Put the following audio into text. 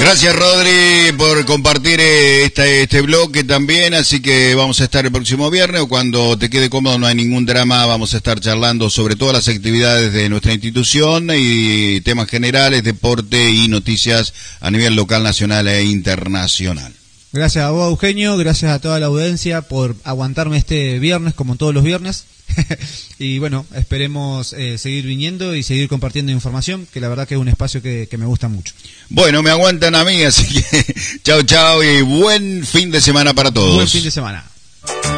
Gracias, Rodri, por compartir este bloque también, así que vamos a estar el próximo viernes, o cuando te quede cómodo, no hay ningún drama, vamos a estar charlando sobre todas las actividades de nuestra institución y temas generales, deporte y noticias a nivel local, nacional e internacional. Gracias a vos, Eugenio, gracias a toda la audiencia por aguantarme este viernes, como todos los viernes. Y bueno, esperemos seguir viniendo y seguir compartiendo información, que la verdad que es un espacio que me gusta mucho. Bueno, me aguantan a mí, así que chau y buen fin de semana para todos. Buen fin de semana.